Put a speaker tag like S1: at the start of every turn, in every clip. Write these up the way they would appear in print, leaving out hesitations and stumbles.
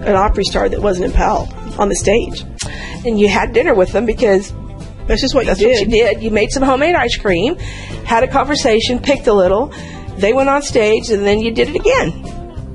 S1: an Opry star that wasn't in Powell on the stage.
S2: And you had dinner with them because
S1: that's just what
S2: you
S1: did.
S2: You made some homemade ice cream, had a conversation, picked a little. They went on stage, and then you did it again.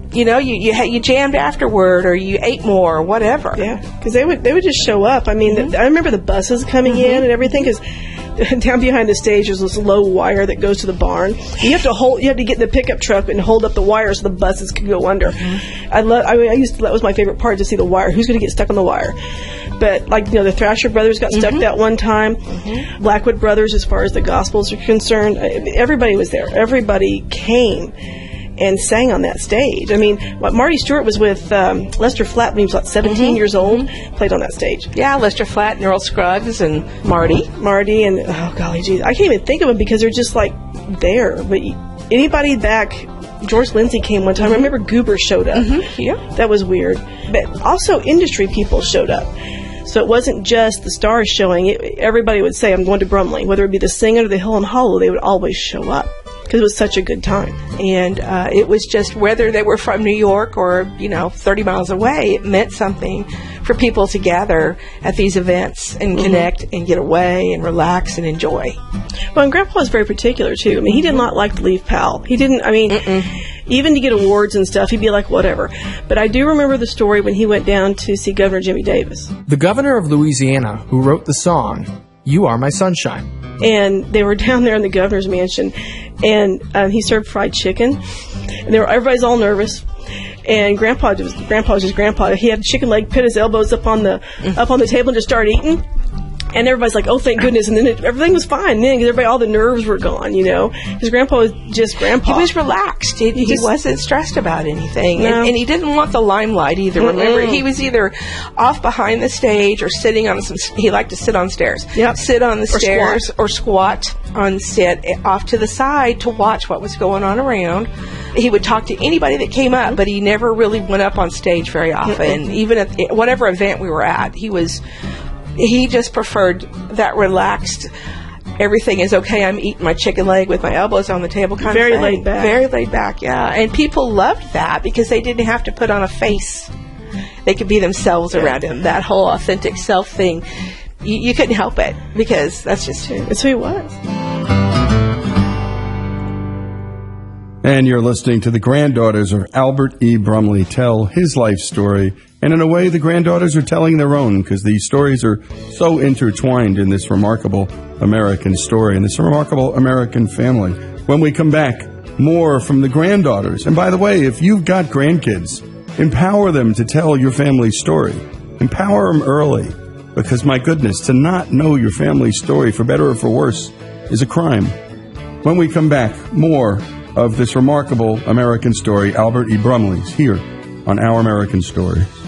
S2: You jammed afterward, or you ate more, or whatever.
S1: Yeah, because they would just show up. I mean, I remember the buses coming in and everything, because down behind the stage there's this low wire that goes to the barn. You have to get in the pickup truck and hold up the wire so the buses could go under. That was my favorite part, to see the wire. Who's going to get stuck on the wire? But the Thrasher Brothers got stuck that one time. Blackwood Brothers, as far as the Gospels are concerned, everybody was there. Everybody came and sang on that stage. I mean, Marty Stewart was with Lester Flatt when he was like 17 years old, played on that stage.
S2: Yeah, Lester Flatt and Earl Scruggs and Marty, and
S1: oh golly geez, I can't even think of them because they're just like there. But anybody back, George Lindsay came one time. I remember Goober showed up.
S2: Yeah,
S1: that was weird. But also industry people showed up. So it wasn't just the stars showing. Everybody would say, "I'm going to Brumley," whether it be the Singer or the Hill and Hollow. They would always show up, because it was such a good time.
S2: And it was just, whether they were from New York or, 30 miles away, it meant something for people to gather at these events and connect and get away and relax and enjoy.
S1: Well, and Grandpa was very particular, too. I mean, he did not like to leave Powell. He didn't, even to get awards and stuff, he'd be like, whatever. But I do remember the story when he went down to see Governor Jimmy Davis.
S3: The governor of Louisiana, who wrote the song, "You Are My Sunshine."
S1: And they were down there in the governor's mansion, and he served fried chicken. And everybody's all nervous. And Grandpa was just Grandpa. He had a chicken leg, put his elbows up on the table, and just started eating. And everybody's like, "Oh, thank goodness!" And then everything was fine. Then, because all the nerves were gone, because Grandpa was just Grandpa.
S2: He was relaxed. He wasn't stressed about anything,
S1: no.
S2: and he didn't want the limelight either. Remember, he was either off behind the stage or sitting on some. He liked to sit on stairs.
S1: Yep.
S2: Sit on the stairs or squat on set off to the side to watch what was going on around. He would talk to anybody that came up, but he never really went up on stage very often. Even at whatever event we were at, he just preferred that relaxed, everything is okay, I'm eating my chicken leg with my elbows on the table kind of thing.
S1: Very laid back.
S2: Very laid back, yeah. And people loved that because they didn't have to put on a face. They could be themselves around him. That whole authentic self thing, you couldn't help it because that's just who.
S1: It's who he was.
S4: And you're listening to the granddaughters of Albert E. Brumley tell his life story. And in a way, the granddaughters are telling their own, because these stories are so intertwined in this remarkable American story and this remarkable American family. When we come back, more from the granddaughters. And by the way, if you've got grandkids, empower them to tell your family's story. Empower them early, because my goodness, to not know your family's story, for better or for worse, is a crime. When we come back, more of this remarkable American story, Albert E. Brumley's, here on Our American Story.